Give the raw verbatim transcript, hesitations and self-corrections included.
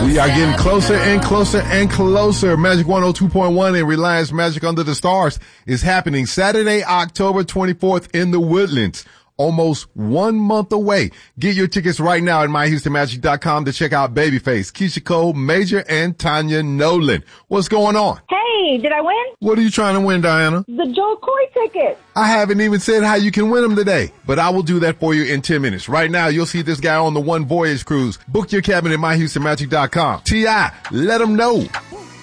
We are getting closer and closer and closer. Magic one oh two point one and Reliance Magic Under the Stars is happening Saturday, October twenty-fourth in the Woodlands. Almost one month away. Get your tickets right now at my houston magic dot com to check out Babyface, Keisha Cole, Major, and Tanya Nolan. What's going on? Hey, did I win? What are you trying to win, Diana? The Joe Coy ticket. I haven't even said how you can win them today, but I will do that for you in ten minutes. Right now, you'll see this guy on the One Voyage cruise. Book your cabin at my houston magic dot com. T I, let them know.